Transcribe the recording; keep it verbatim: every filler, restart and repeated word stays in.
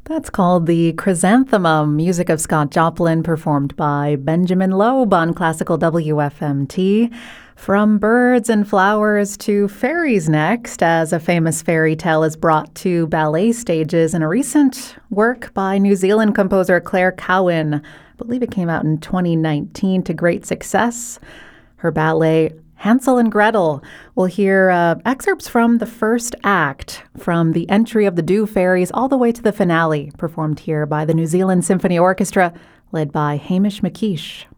That's called the Chrysanthemum, music of Scott Joplin, performed by Benjamin Loeb on Classical W F M T. From birds and flowers to fairies next, as a famous fairy tale is brought to ballet stages in a recent work by New Zealand composer Claire Cowan. I believe it came out in twenty nineteen to great success. Her ballet Hansel and Gretel. We'll hear uh, excerpts from the first act, from the entry of the Dew Fairies all the way to the finale, performed here by the New Zealand Symphony Orchestra, led by Hamish McKeish.